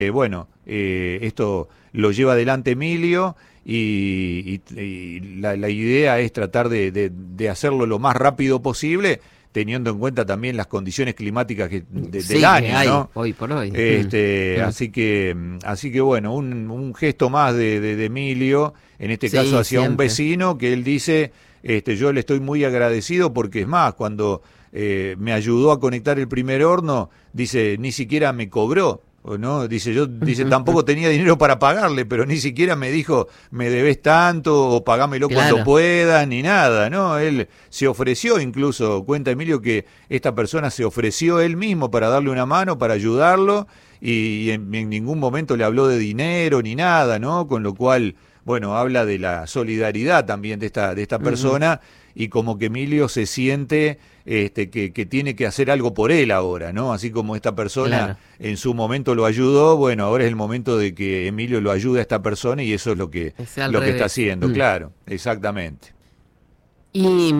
Esto lo lleva adelante Emilio y la idea es tratar de hacerlo lo más rápido posible, teniendo en cuenta también las condiciones climáticas del año, que hay, ¿no? hoy por hoy. Así que bueno, un gesto más de Emilio, en este caso hacia siempre un vecino, que él dice, yo le estoy muy agradecido porque es más, cuando me ayudó a conectar el primer horno, dice, ni siquiera me cobró. ¿O no? Dice, tampoco tenía dinero para pagarle, pero ni siquiera me dijo, me debes tanto, o pagámelo cuando puedas, ni nada, ¿no? Él se ofreció, incluso, cuenta Emilio, que esta persona se ofreció él mismo para darle una mano, para ayudarlo, y en ningún momento le habló de dinero, ni nada, ¿no? Con lo cual, bueno, habla de la solidaridad también de esta persona, y como que Emilio se siente que tiene que hacer algo por él ahora, ¿no? Así como esta persona en su momento lo ayudó, bueno, ahora es el momento de que Emilio lo ayude a esta persona y eso es lo que está haciendo, claro, exactamente. Y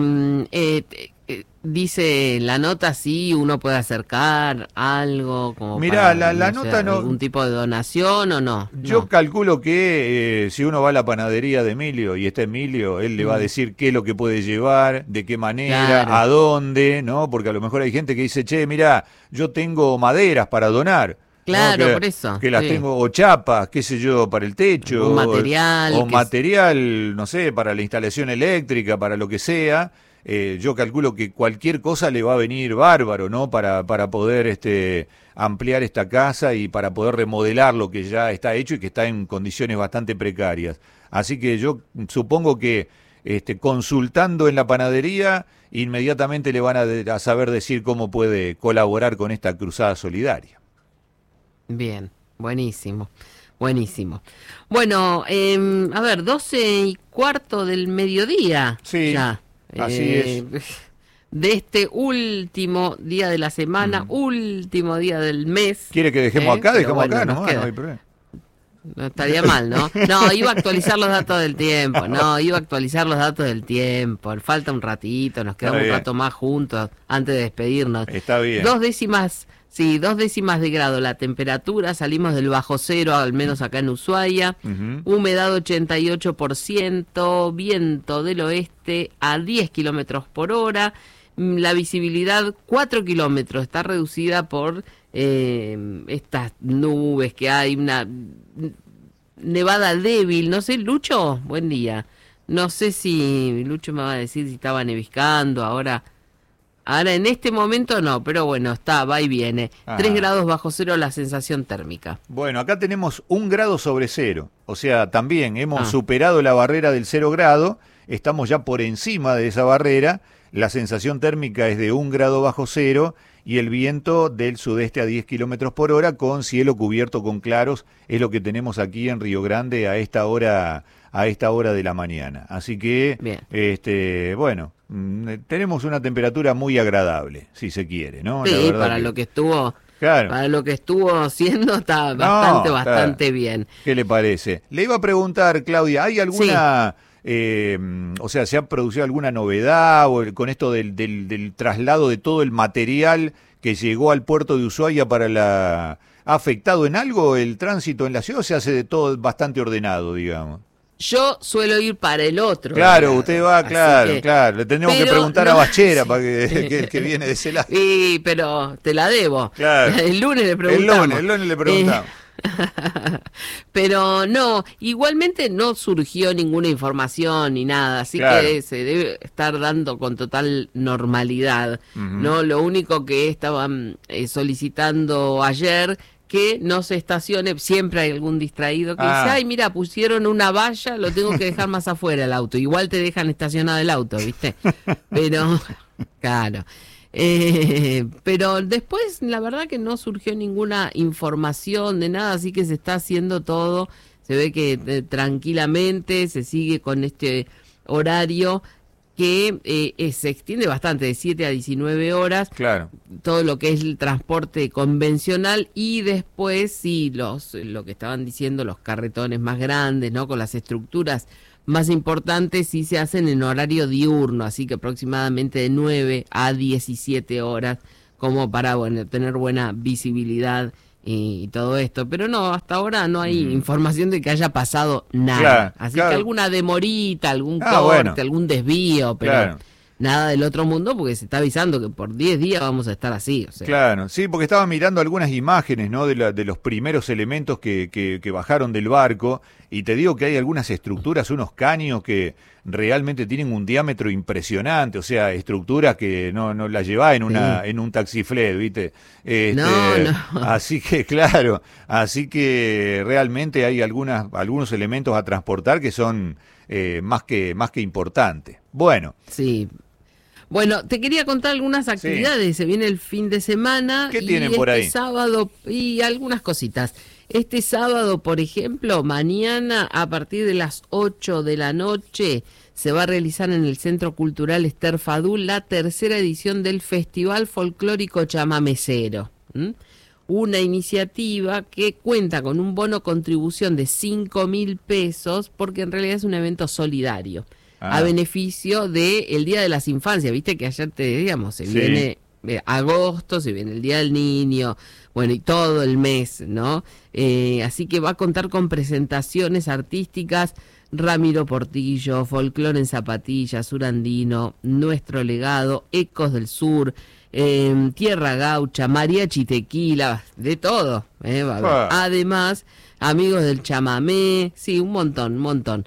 dice la nota si uno puede acercar algo como mirá, para, la nota no, algún tipo de donación o no. Yo calculo que si uno va a la panadería de Emilio y está Emilio, él le va a decir qué es lo que puede llevar, de qué manera, a dónde, ¿no? Porque a lo mejor hay gente que dice, che, mirá, yo tengo maderas para donar. Claro, ¿no? por eso. Que las tengo, o chapas, qué sé yo, para el techo. Un material. O material, no sé, para la instalación eléctrica, para lo que sea. Yo calculo que cualquier cosa le va a venir bárbaro, ¿no? Para poder ampliar esta casa y para poder remodelar lo que ya está hecho y que está en condiciones bastante precarias. Así que yo supongo que consultando en la panadería, inmediatamente le van a saber decir cómo puede colaborar con esta cruzada solidaria. Bien, buenísimo, buenísimo. Bueno, a ver, 12:15 del mediodía. Sí, ya. Así es. De este último día de la semana, último día del mes. ¿Quiere que dejemos acá? Dejamos acá, no hay problema. No estaría mal, ¿no? No, iba a actualizar los datos del tiempo. Falta un ratito, nos quedamos un rato más juntos antes de despedirnos. Está bien. 2 décimas de grado la temperatura, salimos del bajo cero, al menos acá en Ushuaia. Humedad 88%, viento del oeste a 10 kilómetros por hora. La visibilidad 4 kilómetros, está reducida por estas nubes que hay, una nevada débil. No sé, Lucho, buen día. No sé si Lucho me va a decir si estaba neviscando ahora. Ahora en este momento no, pero bueno, va y viene. 3 grados bajo cero la sensación térmica. Bueno, acá tenemos 1 grado sobre cero. O sea, también hemos superado la barrera del 0 grado. Estamos ya por encima de esa barrera. La sensación térmica es de 1 grado bajo cero y el viento del sudeste a 10 kilómetros por hora con cielo cubierto con claros. Es lo que tenemos aquí en Río Grande a esta hora de la mañana. Así que, bueno, tenemos una temperatura muy agradable, si se quiere, ¿no? Sí, para lo que estuvo... Claro. Para lo que estuvo haciendo está bastante bien. ¿Qué le parece? Le iba a preguntar, Claudia, ¿hay alguna... o sea, ¿se ha producido alguna novedad con esto del traslado de todo el material que llegó al puerto de Ushuaia ¿Ha afectado en algo el tránsito en la ciudad o se hace de todo bastante ordenado, digamos? Yo suelo ir para el otro. Claro, usted va, claro. Le tenemos que preguntar a Bachera para que viene de ese lado. Sí, pero te la debo. Claro. El lunes le preguntamos. El lunes le preguntamos. Pero no, igualmente no surgió ninguna información ni nada, así que se debe estar dando con total normalidad. No, lo único que estaban solicitando ayer que no se estacione, siempre hay algún distraído que dice, ay, mira, pusieron una valla, lo tengo que dejar más afuera el auto. Igual te dejan estacionado el auto, ¿viste? Pero, claro. Pero después, la verdad que no surgió ninguna información de nada, así que se está haciendo todo. Se ve que tranquilamente se sigue con este horario que se extiende bastante, de 7 a 19 horas, todo lo que es el transporte convencional, y después sí, lo que estaban diciendo, los carretones más grandes, ¿no? Con las estructuras más importantes, sí se hacen en horario diurno, así que aproximadamente de 9 a 17 horas, como para tener buena visibilidad y todo esto, pero no, hasta ahora no hay información de que haya pasado nada, así que alguna demorita, algún corte, algún desvío, pero nada del otro mundo, porque se está avisando que por 10 días vamos a estar así. O sea. Claro, sí, porque estaba mirando algunas imágenes, ¿no? De los primeros elementos que bajaron del barco, y te digo que hay algunas estructuras, unos caños que realmente tienen un diámetro impresionante, o sea, estructuras que no las llevás en un taxifled, ¿viste? No. Así que, claro, así que realmente hay algunos elementos a transportar que son más que importantes. Bueno. Sí. Bueno, te quería contar algunas actividades. Se viene el fin de semana. ¿Qué tienen por ahí? Sábado y algunas cositas. Este sábado, por ejemplo, mañana a partir de las 8 de la noche se va a realizar en el Centro Cultural Ester Fadul la tercera edición del Festival Folclórico Chamamecero. Una iniciativa que cuenta con un bono contribución de 5.000 pesos porque en realidad es un evento solidario. A beneficio del Día de las Infancias, viste que ayer te decíamos, se viene agosto, se viene el Día del Niño, bueno, y todo el mes, ¿no? Así que va a contar con presentaciones artísticas, Ramiro Portillo, Folclore en Zapatillas, Surandino, Nuestro Legado, Ecos del Sur, Tierra Gaucha, Mariachi Tequila, de todo, va a haber. Además, Amigos del Chamamé, sí, un montón.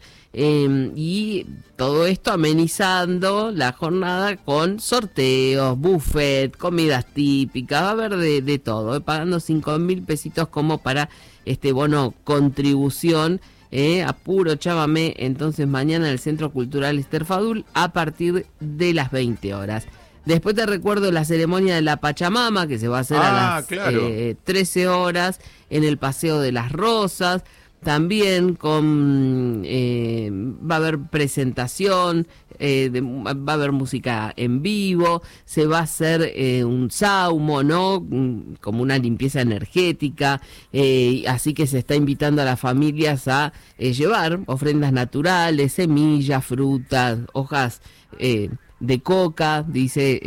Y todo esto amenizando la jornada con sorteos, buffet, comidas típicas, va a haber de todo, pagando 5.000 pesitos como para este bono contribución a puro chamamé. Entonces mañana en el Centro Cultural Ester Fadul a partir de las 20 horas. Después te recuerdo la ceremonia de la Pachamama que se va a hacer a las 13 horas en el Paseo de las Rosas. También va a haber presentación, va a haber música en vivo, se va a hacer un saumo, ¿no? Como una limpieza energética, así que se está invitando a las familias a llevar ofrendas naturales, semillas, frutas, hojas de coca, dice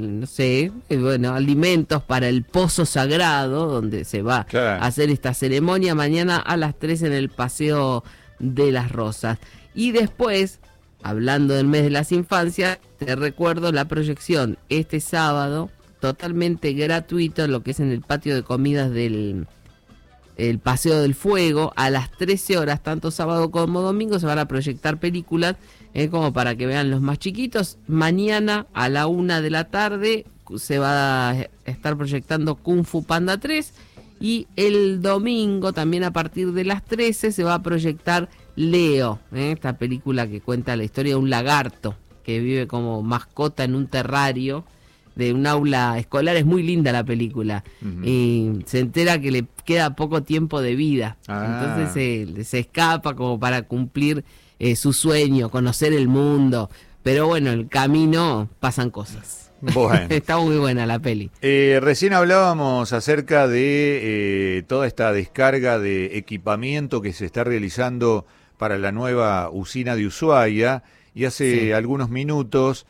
alimentos para el pozo sagrado, donde se va a hacer esta ceremonia mañana a las 3 en el Paseo de las Rosas. Y después, hablando del mes de las infancias, te recuerdo la proyección este sábado, totalmente gratuito, lo que es en el patio de comidas del Paseo del Fuego, a las 13 horas, tanto sábado como domingo, se van a proyectar películas, como para que vean los más chiquitos. Mañana a la 1 de la tarde se va a estar proyectando Kung Fu Panda 3, y el domingo también a partir de las 13 se va a proyectar Leo, esta película que cuenta la historia de un lagarto que vive como mascota en un terrario de un aula escolar. Es muy linda la película. Y se entera que le queda poco tiempo de vida, entonces se escapa como para cumplir su sueño, conocer el mundo, pero bueno, en el camino pasan cosas. Bueno. Está muy buena la peli. Recién hablábamos acerca de toda esta descarga de equipamiento que se está realizando para la nueva usina de Ushuaia, y hace algunos minutos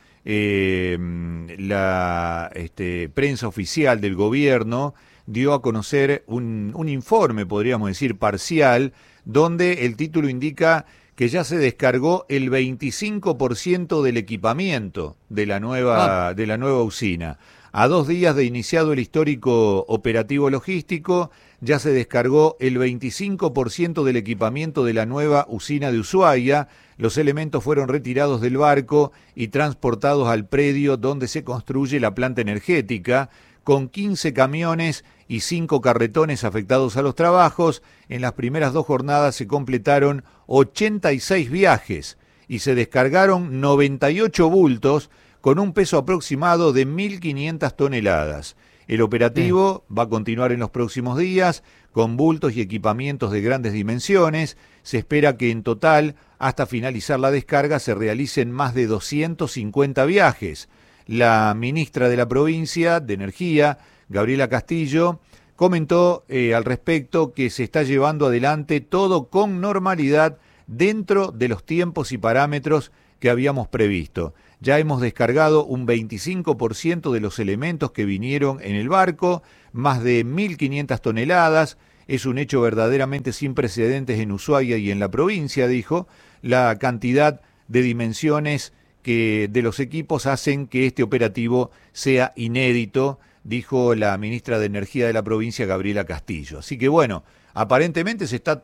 la prensa oficial del gobierno dio a conocer un informe, podríamos decir, parcial, donde el título indica que ya se descargó el 25% del equipamiento de la nueva usina. A 2 días de iniciado el histórico operativo logístico, ya se descargó el 25% del equipamiento de la nueva usina de Ushuaia. Los elementos fueron retirados del barco y transportados al predio donde se construye la planta energética, con 15 camiones y 5 carretones afectados a los trabajos. En las primeras 2 jornadas se completaron 86 viajes y se descargaron 98 bultos con un peso aproximado de 1.500 toneladas. El operativo va a continuar en los próximos días con bultos y equipamientos de grandes dimensiones. Se espera que en total, hasta finalizar la descarga, se realicen más de 250 viajes. La ministra de la provincia de Energía, Gabriela Castillo, comentó al respecto que se está llevando adelante todo con normalidad dentro de los tiempos y parámetros que habíamos previsto. Ya hemos descargado un 25% de los elementos que vinieron en el barco, más de 1.500 toneladas. Es un hecho verdaderamente sin precedentes en Ushuaia y en la provincia, dijo. La cantidad de dimensiones que de los equipos hacen que este operativo sea inédito, dijo la ministra de Energía de la provincia, Gabriela Castillo. Así que bueno, aparentemente se está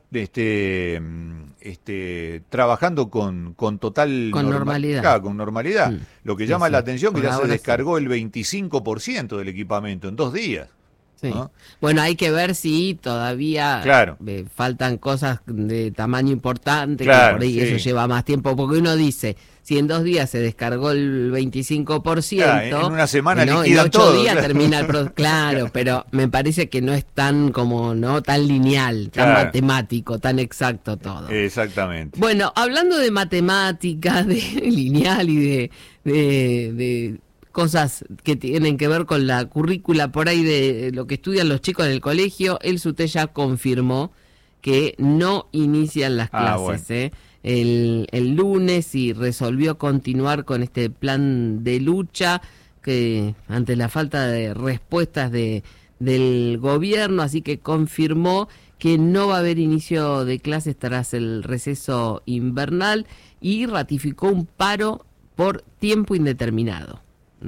trabajando con total normalidad. Claro, con normalidad. Lo que llama la atención que ya se descargó el 25% del equipamiento en 2 días. Sí. ¿No? Bueno, hay que ver si todavía faltan cosas de tamaño importante, que por ahí eso lleva más tiempo, porque uno dice, si en 2 días se descargó el 25%, en una semana ¿no? liquidan todo. En 8 días termina el claro, pero me parece que no es tan tan lineal, tan matemático, tan exacto todo. Exactamente. Bueno, hablando de matemática, de lineal y de cosas que tienen que ver con la currícula por ahí de lo que estudian los chicos en el colegio, el SUTE ya confirmó que no inician las clases el lunes y resolvió continuar con este plan de lucha que ante la falta de respuestas del gobierno, así que confirmó que no va a haber inicio de clases tras el receso invernal y ratificó un paro por tiempo indeterminado.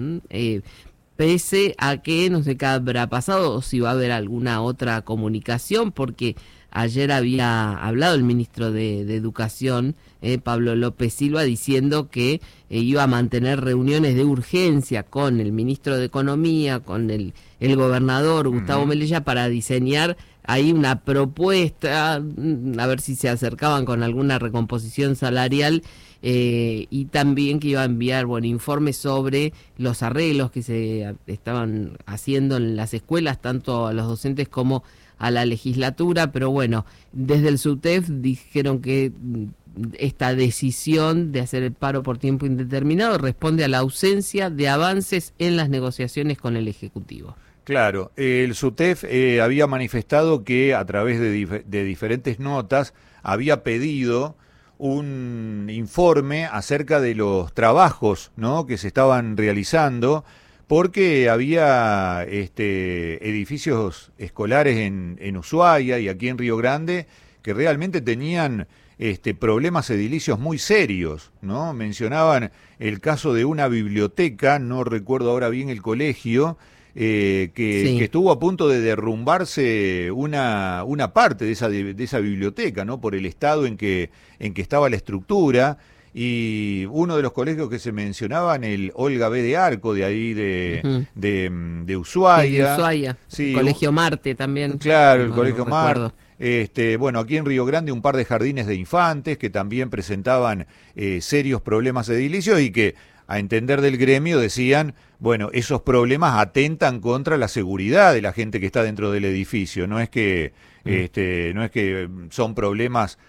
Pese a que no sé qué habrá pasado o si va a haber alguna otra comunicación, porque ayer había hablado el ministro de Educación, Pablo López Silva, diciendo que iba a mantener reuniones de urgencia con el ministro de Economía, con el gobernador Gustavo Melella, para diseñar ahí una propuesta, a ver si se acercaban con alguna recomposición salarial, y también que iba a enviar informes sobre los arreglos que se estaban haciendo en las escuelas, tanto a los docentes como a la legislatura, pero bueno, desde el SUTEF dijeron que esta decisión de hacer el paro por tiempo indeterminado responde a la ausencia de avances en las negociaciones con el Ejecutivo. Claro, el SUTEF había manifestado que a través de diferentes notas había pedido un informe acerca de los trabajos, ¿no?, que se estaban realizando, porque había edificios escolares en Ushuaia y aquí en Río Grande que realmente tenían problemas edilicios muy serios, ¿no? Mencionaban el caso de una biblioteca, no recuerdo ahora bien el colegio, que estuvo a punto de derrumbarse una parte de esa biblioteca, ¿no?, por el estado en que estaba la estructura. Y uno de los colegios que se mencionaban, el Olga B. de Arco, de ahí de Ushuaia. De Ushuaia. Sí, el Colegio Marte también. Claro, el Colegio Marte. Bueno, aquí en Río Grande un par de jardines de infantes que también presentaban serios problemas edilicios y que, a entender del gremio, decían, bueno, esos problemas atentan contra la seguridad de la gente que está dentro del edificio. No es que, no es que son problemas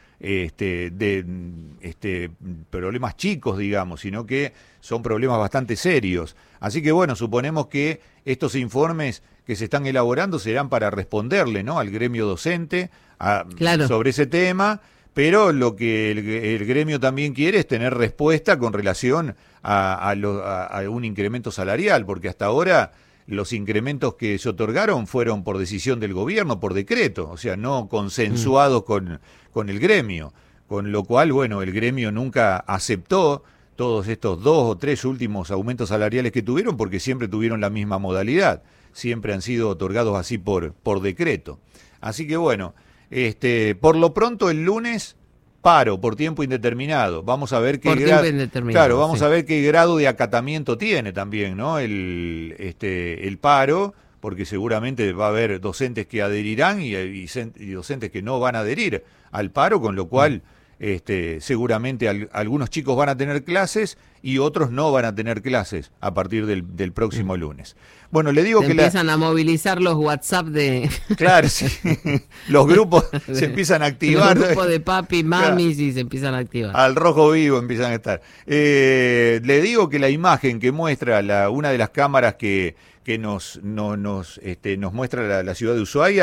problemas chicos, digamos, sino que son problemas bastante serios. Así que bueno, suponemos que estos informes que se están elaborando serán para responderle, ¿no?, al gremio docente sobre ese tema, pero lo que el gremio también quiere es tener respuesta con relación a un incremento salarial, porque hasta ahora los incrementos que se otorgaron fueron por decisión del gobierno, por decreto, o sea, no consensuados con el gremio, con lo cual, bueno, el gremio nunca aceptó todos estos 2 o 3 últimos aumentos salariales que tuvieron, porque siempre tuvieron la misma modalidad, siempre han sido otorgados así por decreto. Así que bueno, por lo pronto el lunes paro por tiempo indeterminado. Vamos a ver qué a ver qué grado de acatamiento tiene también, ¿no?, el paro, porque seguramente va a haber docentes que adherirán y docentes que no van a adherir al paro, con lo cual seguramente algunos chicos van a tener clases y otros no van a tener clases a partir del próximo lunes. Bueno, le digo que empiezan a movilizar los WhatsApp de... Claro, sí. Los grupos se empiezan a activar. Los grupos de papi, mamis, y se empizan a activar. Al rojo vivo empiezan a estar. Le digo que la imagen que muestra una de las cámaras que nos muestra la ciudad de Ushuaia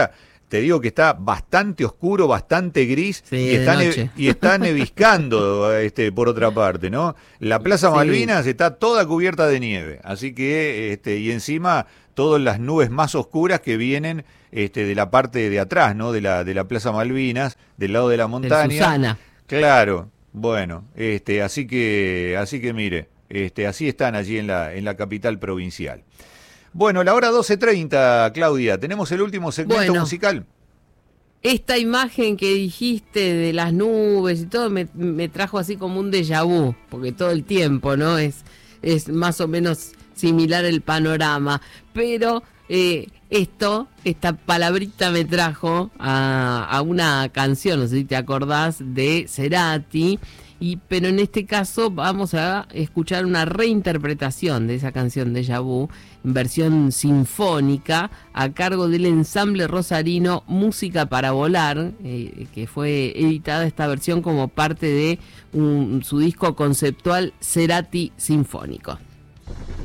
te digo que está bastante oscuro, bastante gris, sí, y está neviscando por otra parte, ¿no? La Plaza Malvinas está toda cubierta de nieve, así que, y encima todas las nubes más oscuras que vienen de la parte de atrás, ¿no? De la Plaza Malvinas, del lado de la montaña. Susana. Claro, bueno, así que mire, así están allí en la capital provincial. Bueno, la hora 12:30, Claudia, tenemos el último segmento musical. Esta imagen que dijiste de las nubes y todo me trajo así como un déjà vu, porque todo el tiempo, ¿no? Es más o menos similar el panorama, pero esta palabrita me trajo a una canción, no sé si te acordás, de Cerati, pero en este caso vamos a escuchar una reinterpretación de esa canción de Déjà Vu, en versión sinfónica, a cargo del ensamble rosarino Música para Volar, que fue editada esta versión como parte de su disco conceptual Cerati Sinfónico.